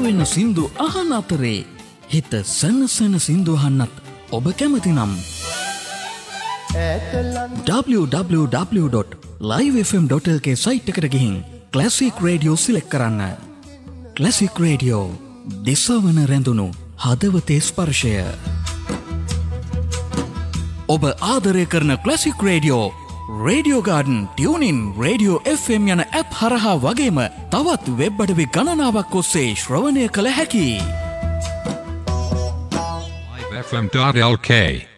මතුවෙන සින්දු අහන අතරේ හිත සනසන සින්දු අහන්නත් ඔබ කැමති නම් www.livefm.lk සයිට් එකට ගිහින් ක්ලාසික් රේඩියෝ සිලෙක්ට් කරන්න. ක්ලාසික් රේඩියෝ දිසවන රැඳුණු හදවතේ ස්පර්ශය. ඔබ ආදරය කරන classic radio radio garden tuning radio FM යන ඇප් හරහා වගේම තවත් වෙබ් අඩවි ගණනාවක් ඔස්සේ ශ්‍රවණය කළ හැකි. livefm.lk